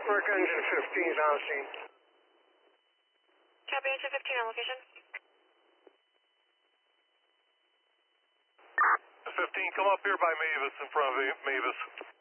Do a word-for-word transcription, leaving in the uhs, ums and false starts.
Mark engine fifteen on scene. Copy engine fifteen on location. fifteen, come up here by Mavis, in front of Mavis.